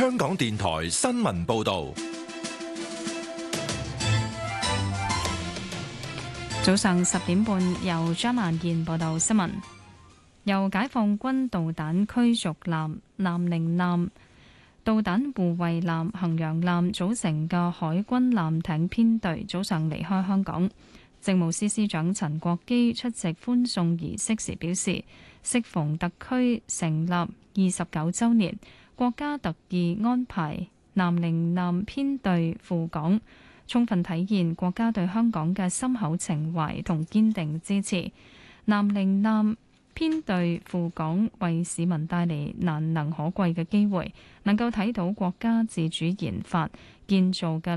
香港電台新聞報道。 早上10點半，由張曼燕報道新聞。由解放軍導彈驅逐艦南寧艦、導彈護衛艦衡陽艦組成嘅海軍艦艇編隊早上離開香港。政務司司長陳國基出席歡送儀式時表示，適逢特區成立29週年，國家特意安排南寧艦編隊赴港，充分體現國家對香港嘅深厚情懷同堅定支持。南寧艦編隊赴港為市民帶嚟難能可貴嘅機會，能夠睇到國家自主研發建造嘅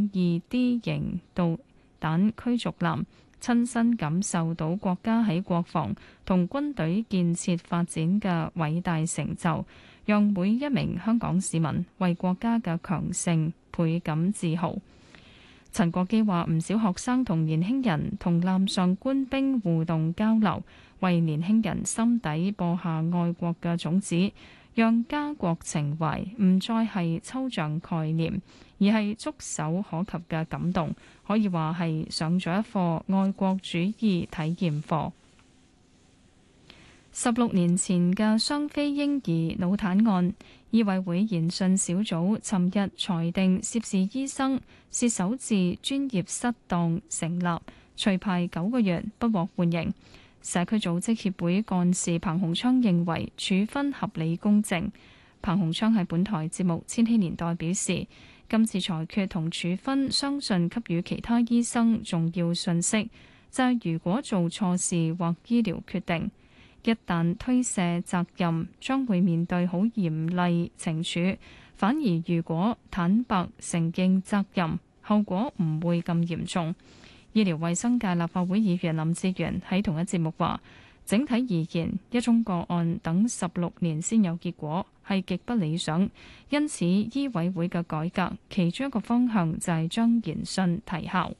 052D 型導彈驅逐艦，親身感受到國家喺國防同軍隊建設發展嘅偉大成就，讓每一名香港市民為國家嘅強盛倍感自豪。陳國基話：唔少學生同年輕人同艦上官兵互動交流，為年輕人心底播下愛國嘅種子，讓家國情懷唔再係抽象概念，而係觸手可及嘅感動，可以話係上咗一課愛國主義體驗課。16年前嘅雙非嬰兒腦癱案，醫委會研訊小組尋日裁定涉事醫生是首次專業失當成立，除牌9個月，不獲緩刑。社區組織協會幹事彭鴻昌認為處分合理公正。彭鴻昌喺本台節目《千禧年代》表示，今次裁決同處分相信給予其他醫生重要訊息，就係如果做錯事或醫療決定，一旦推卸責任，將會面對好嚴厲懲處；反而如果坦白承認責任，後果唔會咁嚴重。醫療衛生界立法會議員林志源喺同一節目話，整體而言，一宗個案等16年先有結果，係極不理想。因此，醫委會嘅改革其中一個方向就係將研訊提效。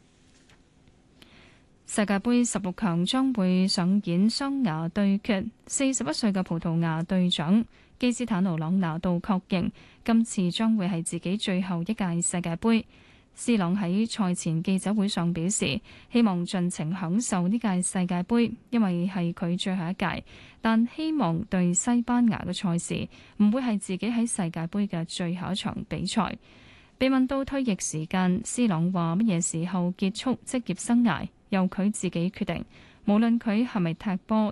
世界盃16強將會上演雙牙對決，41歲嘅葡萄牙隊長基斯坦奴·朗拿度確認今次將會係自己最後一屆世界盃。斯朗喺賽前記者會上表示，希望盡情享受呢屆世界盃，因為係佢最後一屆，但希望對西班牙嘅賽事唔會係自己喺世界盃嘅最後一場比賽。被問到退役時間，斯朗話乜嘢時候結束職業生涯，由佢自己決定，無論佢係咪踢波